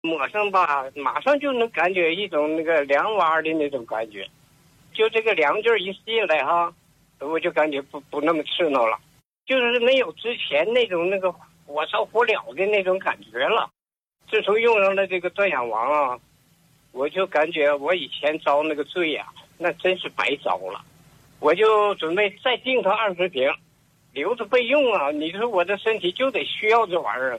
抹上吧，马上就能感觉一种那个凉哇的那种感觉，就这个凉劲儿一进来哈，我就感觉不那么刺挠了，就是没有之前那种那个火烧火燎的那种感觉了。自从用上了这个断氧王啊，我就感觉我以前遭那个罪呀，那真是白遭了。我就准备再订它20瓶，留着备用啊。你说我这身体就得需要这玩意儿。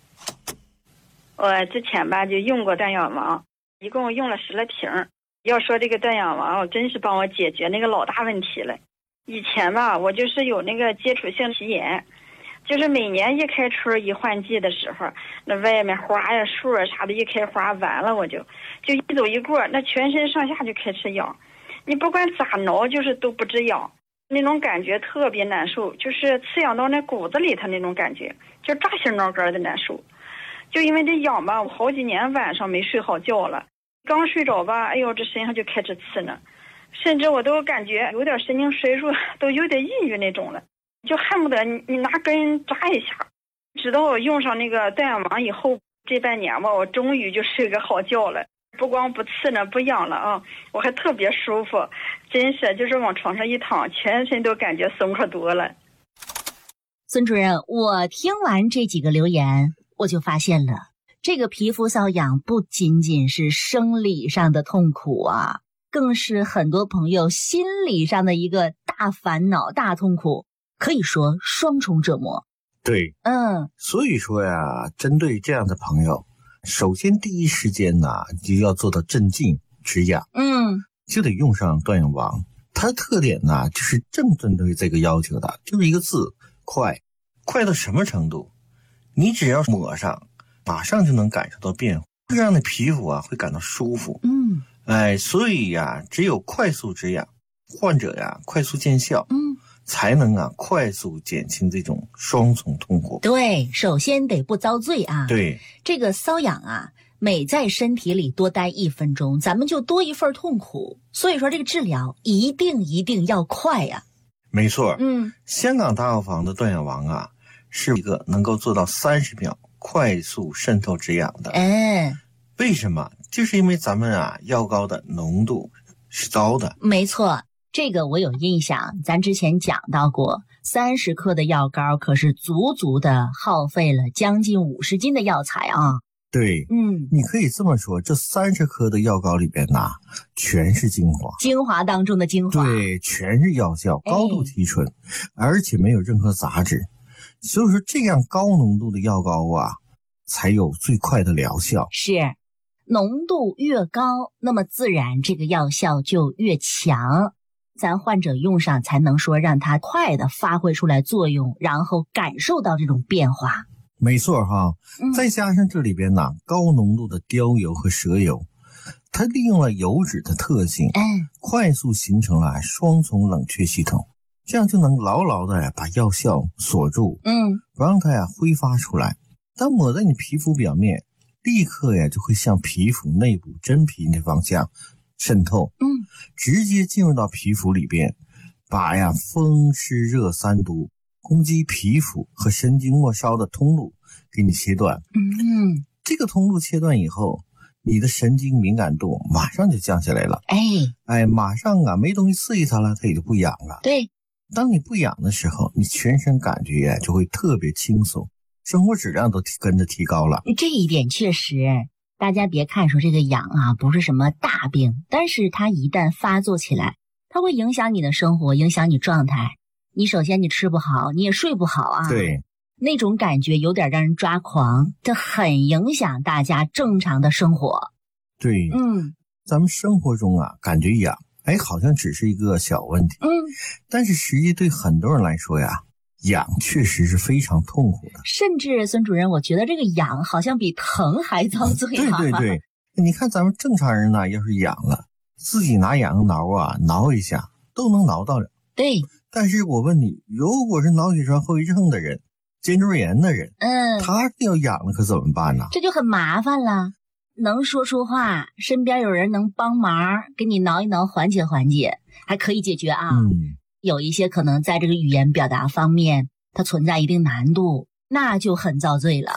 我之前吧就用过断氧王，一共用了10来瓶。要说这个断氧王，真是帮我解决那个老大问题了。以前吧，我就是有那个接触性皮炎，就是每年一开春一换季的时候，那外面花呀、树啊啥的一开花，完了我就一走一过，那全身上下就开始痒，你不管咋挠，就是都不止痒，那种感觉特别难受，就是刺痒到那骨子里头那种感觉，就扎心挠肝的难受。就因为这痒吧，我好几年晚上没睡好觉了，刚睡着吧，哎呦，这身上就开始刺呢，甚至我都感觉有点神经衰弱，都有点抑郁那种了，就恨不得你拿针扎一下。直到我用上那个断氧王以后，这半年吧，我终于就睡个好觉了，不光不刺呢，不痒了啊，我还特别舒服，真是就是往床上一躺，全身都感觉松快多了。 孙主任，我听完这几个留言，我就发现了，这个皮肤瘙痒不仅仅是生理上的痛苦啊，更是很多朋友心理上的一个大烦恼、大痛苦，可以说双重折磨。 对，所以说呀，针对这样的朋友，首先第一时间呢，就要做到镇静止痒，就得用上断氧王。它的特点呢，就是正针对这个要求的，就是一个字，快。快到什么程度？你只要抹上，马上就能感受到变化，这样的皮肤啊会感到舒服。所以呀，只有快速止痒，患者呀快速见效，才能快速减轻这种双重痛苦。 对，首先得不遭罪啊。 对， 这个瘙痒啊，每在身体里多待1分钟，咱们就多一份痛苦。所以说这个治疗一定要快呀。 没错，香港大药房的断氧王啊，是一个能够做到30秒快速渗透止痒的。为什么？就是因为咱们药膏的浓度是高的。 没错，这个我有印象，咱之前讲到过，30克的药膏可是足足的耗费了将近50斤的药材啊。 对，你可以这么说，这30克的药膏里边全是精华， 精华当中的精华。 对，全是药效，高度提纯，而且没有任何杂质。所以说这样高浓度的药膏才有最快的疗效。 是，浓度越高，那么自然这个药效就越强，咱患者用上才能说让它快的发挥出来作用，然后感受到这种变化。 没错哈，再加上这里边高浓度的貂油和蛇油，它利用了油脂的特性，快速形成了双重冷却系统，这样就能牢牢的把药效锁住，不让它挥发出来。当抹在你皮肤表面，立刻就会向皮肤内部真皮那方向渗透，直接进入到皮肤里边，把风湿热三毒攻击皮肤和神经末梢的通路给你切断。这个通路切断以后，你的神经敏感度马上就降下来了。马上没东西刺激它了，它也就不痒了。 对， 当你不痒的时候，你全身感觉就会特别轻松，生活质量都跟着提高了。 这一点确实，大家别看说这个痒不是什么大病，但是它一旦发作起来，它会影响你的生活，影响你状态。你首先你吃不好，你也睡不好啊。 对， 那种感觉有点让人抓狂，这很影响大家正常的生活。 对，咱们生活中感觉痒，好像只是一个小问题，但是实际对很多人来说痒确实是非常痛苦的。 甚至孙主任，我觉得这个痒好像比疼还遭罪啊。 对，你看咱们正常人要是痒了，自己拿痒痒挠挠一下都能挠到。 对， 但是我问你，如果是脑血栓后遗症的人、肩周炎的人，他要痒了可怎么办呢？ 这就很麻烦了。能说出话，身边有人能帮忙给你挠一挠，缓解缓解，还可以解决啊。有一些可能在这个语言表达方面它存在一定难度，那就很遭罪了。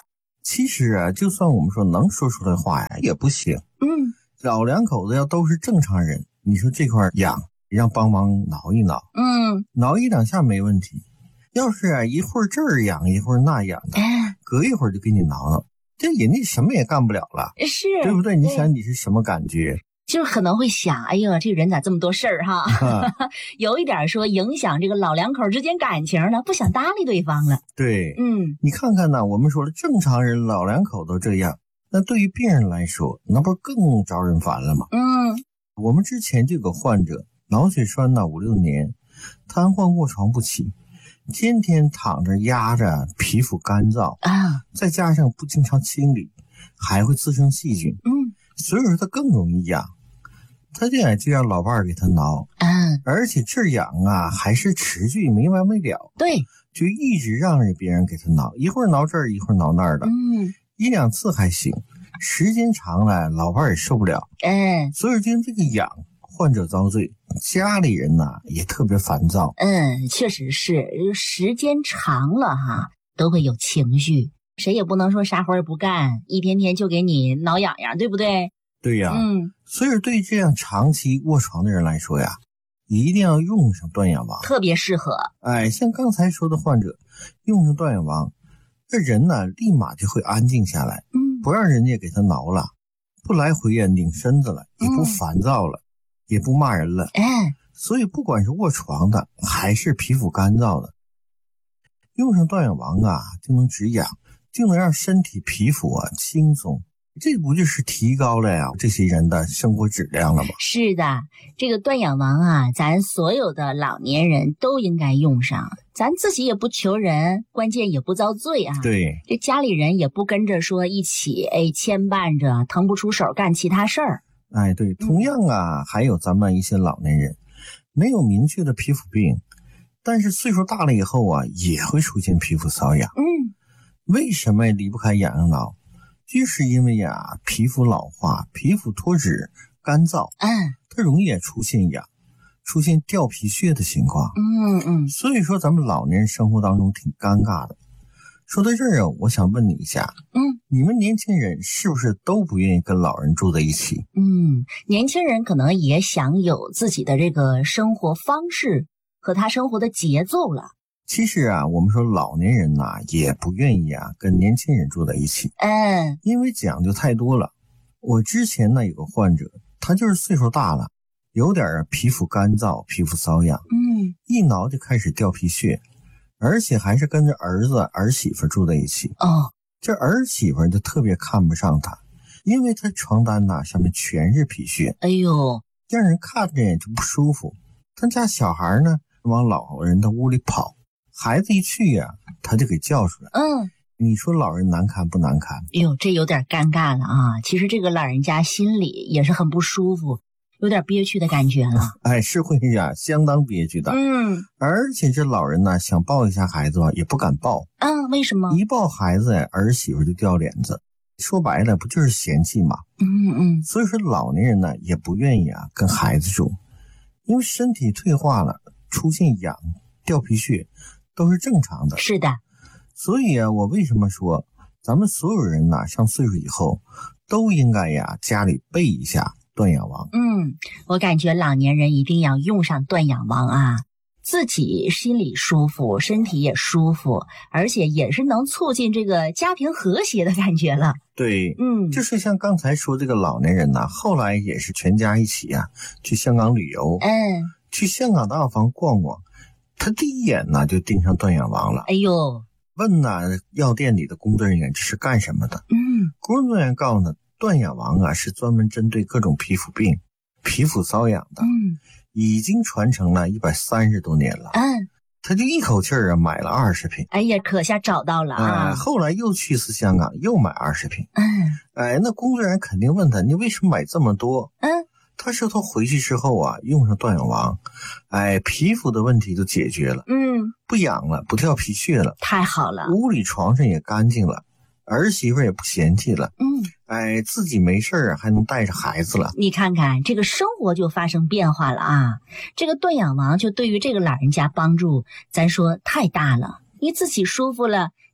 其实啊，就算我们说能说出来话呀，也不行。老两口子要都是正常人，你说这块痒，让帮忙挠一挠，挠一两下没问题。要是啊，一会儿这儿痒，一会儿那痒的，隔一会儿就给你挠挠，这人家什么也干不了了， 是， 对不对？你想你是什么感觉？ 就是可能会想，哎呦，这个人咋这么多事儿哈？有一点说影响这个老两口之间感情了，不想搭理对方了。 对，你看看呢，我们说了，正常人老两口都这样，那对于病人来说，那不是更招人烦了吗？我们之前就有个患者，脑血栓呢5、6年，瘫痪卧床不起，天天躺着压着，皮肤干燥啊，再加上不经常清理，还会滋生细菌，所以说他更容易痒。他就让老伴儿给他挠，而且这痒啊还是持续没完没了， 对， 就一直让着别人给他挠，一会儿挠这儿，一会儿挠那儿的，1、2次还行，时间长了老伴儿也受不了，所以就这个痒，患者遭罪，家里人呢也特别烦躁， 确实是，时间长了哈，都会有情绪，谁也不能说啥活也不干，一天天就给你挠痒痒，对不对？ 对呀，所以对这样长期卧床的人来说呀，一定要用上断氧王， 特别适合。 像刚才说的患者，用上断氧王，这人呢立马就会安静下来，不让人家给他挠了，不来回呀拧身子了，也不烦躁了，也不骂人了。所以不管是卧床的还是皮肤干燥的，用上断氧王啊，就能止痒，就能让身体皮肤啊轻松。这不就是提高了呀这些人的生活质量了吗？ 是的，这个断氧王啊，咱所有的老年人都应该用上，咱自己也不求人，关键也不遭罪啊。 对， 这家里人也不跟着说一起牵绊着，腾不出手干其他事儿。 对，同样啊，还有咱们一些老年人没有明确的皮肤病，但是岁数大了以后啊，也会出现皮肤瘙痒。为什么离不开痒痒挠？就是因为呀，皮肤老化，皮肤脱脂干燥，它容易出现痒，出现掉皮屑的情况。所以说咱们老年人生活当中挺尴尬的。说到这儿啊，我想问你一下，你们年轻人是不是都不愿意跟老人住在一起？ 年轻人可能也想有自己的这个生活方式和他生活的节奏了。 其实啊，我们说老年人呐，也不愿意啊跟年轻人住在一起，因为讲究太多了。我之前呢有个患者，他就是岁数大了，有点皮肤干燥，皮肤瘙痒，一挠就开始掉皮屑，而且还是跟着儿子儿媳妇住在一起。这儿媳妇就特别看不上他，因为他床单呐上面全是皮屑，让人看着也就不舒服。他家小孩呢往老人的屋里跑，孩子一去呀，他就给叫出来。你说老人难堪不难堪？ 这有点尴尬了啊！其实这个老人家心里也是很不舒服，有点憋屈的感觉了。 是会呀，相当憋屈的。而且这老人呢，想抱一下孩子吧，也不敢抱。 为什么？ 一抱孩子儿媳妇就掉脸子。说白了，不就是嫌弃吗？所以说老年人呢，也不愿意啊跟孩子住，因为身体退化了，出现痒、掉皮屑都是正常的。 是的。 所以啊，我为什么说咱们所有人呢，上岁数以后都应该呀家里备一下断氧王。 我感觉老年人一定要用上断氧王啊，自己心里舒服，身体也舒服，而且也是能促进这个家庭和谐的感觉了。 对，就是像刚才说这个老年人呢，后来也是全家一起啊去香港旅游，去香港大房逛逛，他第一眼呢就盯上断氧王了。问药店里的工作人员这是干什么的？工作人员告诉他，断氧王啊是专门针对各种皮肤病、皮肤瘙痒的，已经传承了130多年了。他就一口气啊买了20瓶。 可下找到了啊！ 后来又去次香港，又买20瓶。那工作人员肯定问他，你为什么买这么多？他说他回去之后啊，用上断氧王，皮肤的问题就解决了，不痒了，不掉皮屑了， 太好了， 屋里床上也干净了，儿媳妇也不嫌弃了，自己没事还能带着孩子了。 你看看这个生活就发生变化了啊！这个断氧王就对于这个老人家帮助，咱说太大了。你自己舒服了，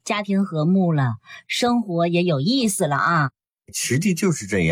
家庭和睦了，生活也有意思了啊。 实际就是这样。